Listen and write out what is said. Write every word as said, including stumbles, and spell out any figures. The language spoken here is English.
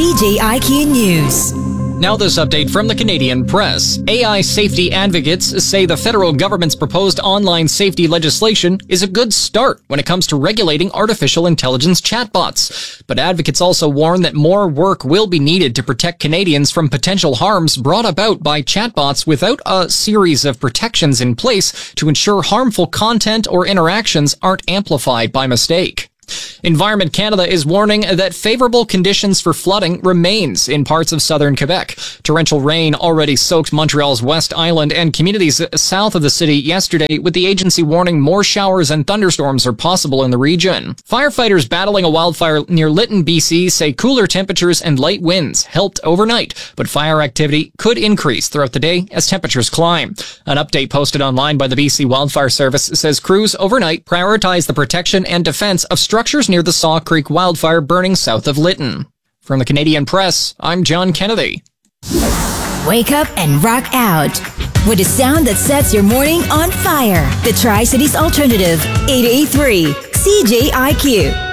C J I Q News. Now this update from the Canadian Press. A I safety advocates say the federal government's proposed online safety legislation is a good start when it comes to regulating artificial intelligence chatbots. But advocates also warn that more work will be needed to protect Canadians from potential harms brought about by chatbots without a series of protections in place to ensure harmful content or interactions aren't amplified by mistake. Environment Canada is warning that favorable conditions for flooding remains in parts of southern Quebec. Torrential rain already soaked Montreal's West Island and communities south of the city yesterday, with the agency warning more showers and thunderstorms are possible in the region. Firefighters battling a wildfire near Lytton, B C say cooler temperatures and light winds helped overnight, but fire activity could increase throughout the day as temperatures climb. An update posted online by the B C Wildfire Service says crews overnight prioritize the protection and defense of structures near the Saw Creek wildfire burning south of Lytton. From the Canadian Press, I'm John Kennedy. Wake up and rock out with a sound that sets your morning on fire. The Tri-Cities Alternative, eight eighty-three C J I Q.